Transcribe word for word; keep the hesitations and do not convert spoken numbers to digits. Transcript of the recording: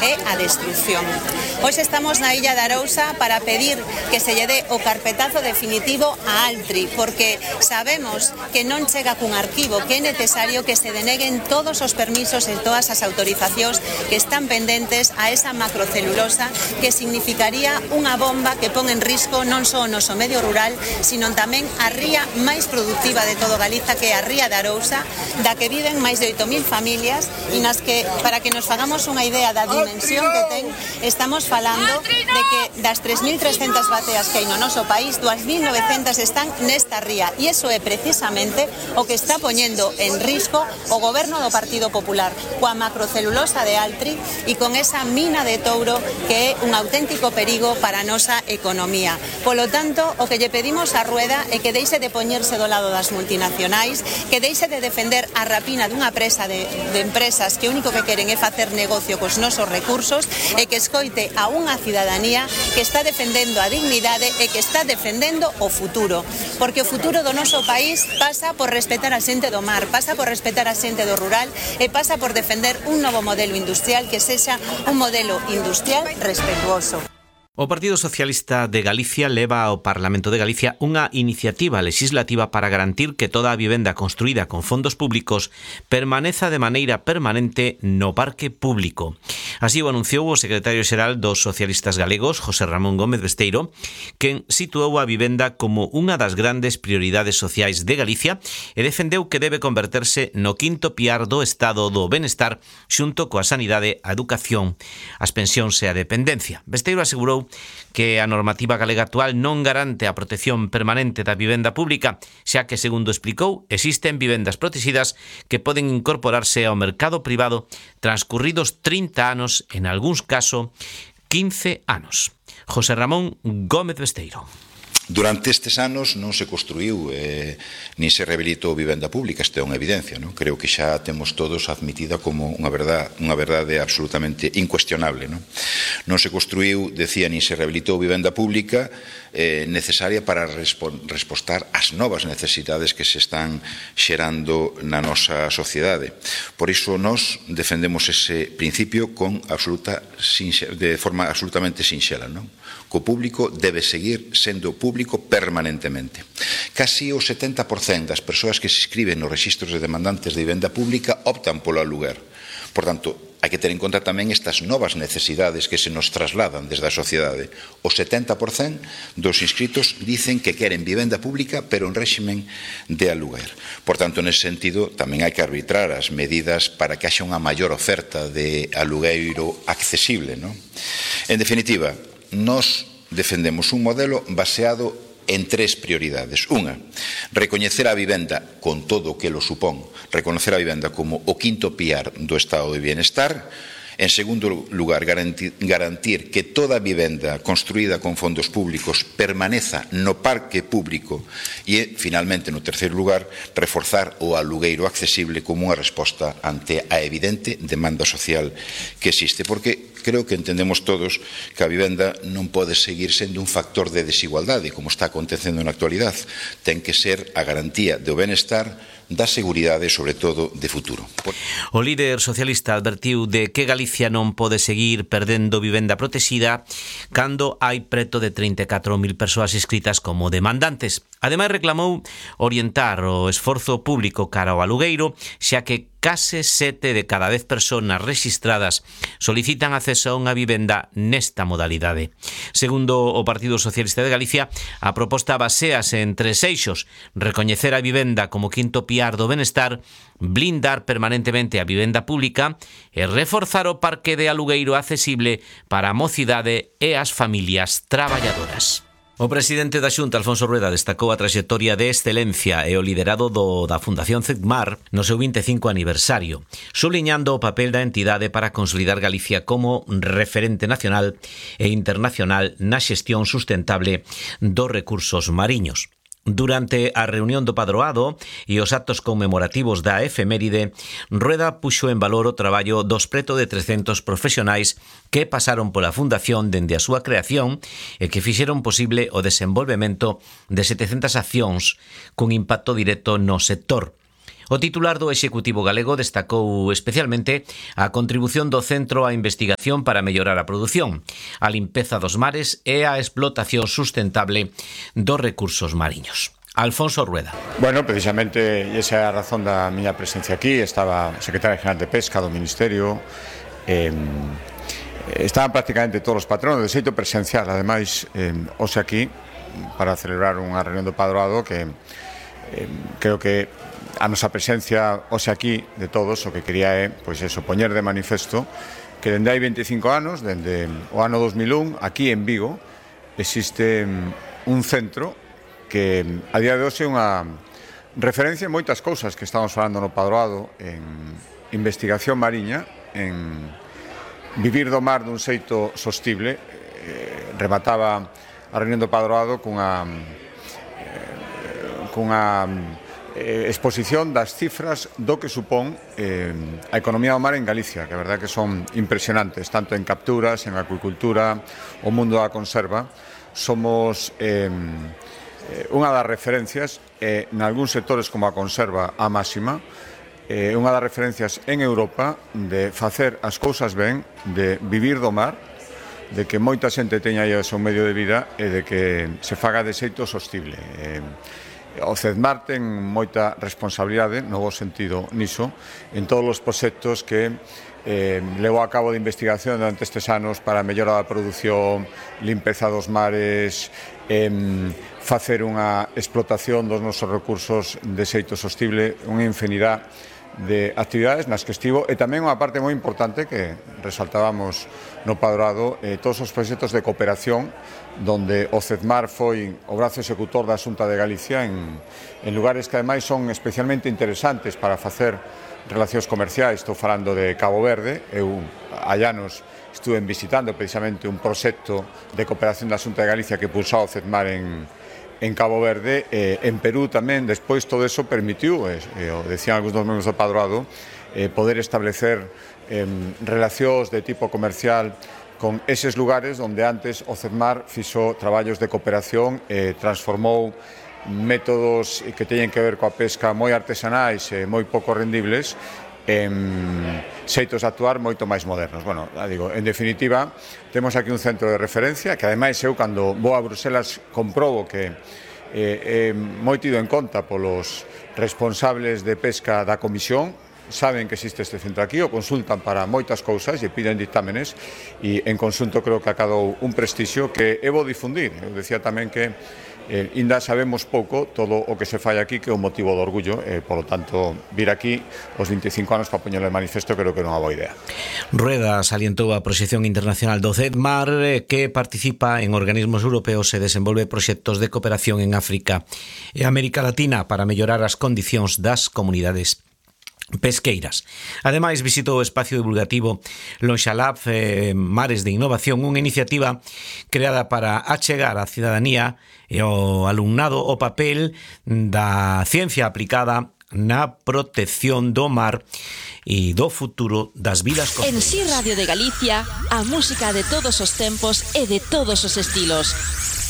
e a destrucción. Hoxe estamos na Illa de Arousa para pedir que se lle dé o carpetazo definitivo a Altri, porque sabemos que non chega cun arquivo, que é necesario que se deneguen todos os permisos e todas as autorizacións que están pendentes a esa macrocelulosa, que significaría unha bomba que pon en risco non só o noso medio rural, sino tamén a ría máis productiva de todo Galiza, que é a ría de Arousa, da que viven máis de oito mil familias e nas que, para que nos fagamos unha idea da dimensión que ten, estamos falando de que das tres mil trescentas bateas que hai no noso país, dúas mil novecentas están nesta ría, e iso é precisamente o que está poñendo en risco o goberno do Partido Popular, coa macrocelulosa de Altri e con esa mina de Touro que é un auténtico perigo para a nosa economía. Polo tanto, o que lle pedimos a Rueda é que deixe de poñerse do lado das multinacionais, que deixe de defender a rapina dunha presa de, de empresas que o único que queren é facer negocio cos nosos recursos, e que escoite a unha cidadanía que está defendendo a dignidade e que está defendendo o futuro, porque o futuro do noso país pasa por respetar a xente do mar, pasa por respetar a xente do rural e pasa por defender un novo modelo industrial que sexa un modelo industrial respetuoso. O Partido Socialista de Galicia leva ao Parlamento de Galicia unha iniciativa legislativa para garantir que toda a vivenda construída con fondos públicos permaneza de maneira permanente no parque público. Así o anunciou o secretario xeral dos socialistas galegos, José Ramón Gómez Besteiro, quen situou a vivenda como unha das grandes prioridades sociais de Galicia e defendeu que debe converterse no quinto piar do estado do benestar xunto coa sanidade, a educación, as pensións e a dependencia. Besteiro asegurou que a normativa galega actual non garante a protección permanente da vivenda pública, xa que, segundo explicou, existen vivendas protegidas que poden incorporarse ao mercado privado transcurridos trinta anos, en algúns casos quince anos. José Ramón Gómez Besteiro. Durante estes anos non se construiu eh, nin se rehabilitou vivenda pública, isto é unha evidencia, non? Creo que xa temos todos admitida como unha verdade, unha verdade absolutamente incuestionable, non? Non se construiu, decía, nin se rehabilitou vivenda pública eh, necesaria para respo respostar ás novas necesidades que se están xerando na nosa sociedade. Por iso nós defendemos ese principio con absoluta de forma absolutamente sinxela, non? Co público debe seguir sendo público permanentemente. Casi o setenta por cento das persoas que se inscriben nos rexistros de demandantes de vivenda pública optan polo aluguer. Por tanto, hai que ter en conta tamén estas novas necesidades que se nos trasladan desde a sociedade. O setenta por cento dos inscritos dicen que queren vivenda pública, pero en réximen de aluguer. Por tanto, nese sentido, tamén hai que arbitrar as medidas para que haxa unha maior oferta de alugueiro accesible, non? En definitiva, nós defendemos un modelo baseado en tres prioridades. Unha, recoñecer a vivenda con todo o que lo supón, recoñecer a vivenda como o quinto piar do estado de bienestar. En segundo lugar, garantir, garantir que toda vivenda construída con fondos públicos permaneza no parque público e, finalmente, no terceiro lugar, reforzar o alugueiro accesible como unha resposta ante a evidente demanda social que existe, porque creo que entendemos todos que a vivenda non pode seguir sendo un factor de desigualdade, como está acontecendo na actualidade. Ten que ser a garantía do benestar, da seguridade e, sobre todo, de futuro. O líder socialista advertiu de que Galicia non pode seguir perdendo vivenda protexida cando hai preto de trinta e catro mil persoas inscritas como demandantes. Ademais, reclamou orientar o esforzo público cara ao alugueiro, xa que case sete de cada dez persoas rexistradas solicitan acceso a unha vivenda nesta modalidade. Segundo o Partido Socialista de Galicia, a proposta basease en tres eixos: recoñecer a vivenda como quinto piar do benestar, blindar permanentemente a vivenda pública e reforzar o parque de alugueiro accesible para a mocidade e as familias traballadoras. O presidente da Xunta, Alfonso Rueda, destacou a traxectoria de excelencia e o liderado do, da Fundación CEDMAR no seu vinte e cinco aniversario, subliñando o papel da entidade para consolidar Galicia como referente nacional e internacional na xestión sustentable dos recursos mariños. Durante a reunión do Padroado e os actos conmemorativos da efeméride, Rueda puxo en valor o traballo dos preto de trescentos profesionais que pasaron pola Fundación dende a súa creación e que fixeron posible o desenvolvemento de setecentas accións cun impacto directo no sector. O titular do Executivo galego destacou especialmente a contribución do Centro á investigación para mellorar a produción, a limpeza dos mares e a explotación sustentable dos recursos mariños. Alfonso Rueda. Bueno, precisamente esa é a razón da miña presencia aquí. Estaba o secretario general de Pesca do Ministerio, eh, estaban prácticamente todos os patronos de xeito presencial, ademais, eh, hoxe aquí para celebrar unha reunión do Padroado que eh, creo que a nosa presencia hoxe aquí de todos o que quería é, pois eso, poñer de manifesto que dende hai veinticinco anos, dende o ano dos mil un, aquí en Vigo existe un centro que a día de hoxe é unha referencia en moitas cousas que estamos falando no Padroado, en investigación mariña, en vivir do mar dun xeito sostible. Eh, remataba a reunión do Padroado cunha eh, cunha eh, exposición das cifras do que supón eh, a economía do mar en Galicia, que a verdade que son impresionantes, tanto en capturas, en acuicultura, o mundo da conserva. Somos eh, unha das referencias, eh, en algúns sectores como a conserva a máxima, eh, unha das referencias en Europa de facer as cousas ben, de vivir do mar, de que moita xente teña aí o seu medio de vida e de que se faga de xeito sostible. Eh, o CEDMAR ten moita responsabilidade, no bo sentido niso, en todos os proxectos que eh, levou a cabo de investigación durante estes anos para mellorar a produción, limpeza dos mares, eh, facer unha explotación dos nosos recursos de xeito sostible, unha infinidade de actividades nas que estivo, e tamén unha parte moi importante que resaltábamos no Padroado, eh, todos os proxectos de cooperación donde o CEDMAR foi o brazo executor da Xunta de Galicia en, en lugares que ademais son especialmente interesantes para facer relacións comerciais. Estou falando de Cabo Verde. Eu hai anos estuve visitando precisamente un proxecto de cooperación da Xunta de Galicia que pulsou o CEDMAR en en Cabo Verde, eh, en Perú tamén. Despois todo eso permitiu, eh, o decían algúns dos membros do Padroado, eh, poder establecer eh, relacións de tipo comercial con eses lugares onde antes o CEDMAR fixo traballos de cooperación e eh, transformou métodos que teñen que ver coa pesca moi artesanais e moi pouco rendibles en xeitos de actuar moito máis modernos. Bueno, digo, en definitiva, temos aquí un centro de referencia que ademais eu cando vou a Bruselas comprobo que é eh, moi tido en conta polos responsables de pesca da Comisión. Saben que existe este centro aquí, o consultan para moitas cousas e piden dictámenes, e en conxunto creo que acadou un prestixio que é bo difundir. Eu decía tamén que Eh, ainda sabemos pouco todo o que se fai aquí, que é un motivo de orgullo, e, eh, polo tanto, vir aquí os veinticinco anos para poñerle manifesto creo que non é unha boa idea. Rueda salientou a proxección internacional do CEDMAR, eh, que participa en organismos europeos e desenvolve proxectos de cooperación en África e América Latina para mellorar as condicións das comunidades pesqueiras. Ademais, visitou o espacio divulgativo Lonxalab eh, Mares de Innovación, unha iniciativa creada para achegar á cidadanía e ao alumnado o papel da ciencia aplicada na protección do mar e do futuro das vidas costeras. En Si Radio de Galicia, a música de todos os tempos e de todos os estilos.